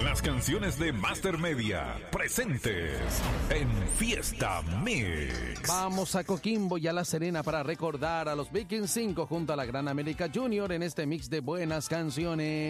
Las canciones de Master Media, presentes en Fiesta Mix. Vamos a Coquimbo y a La Serena para recordar a los Vikings 5 junto a la Gran América Junior en este mix de buenas canciones.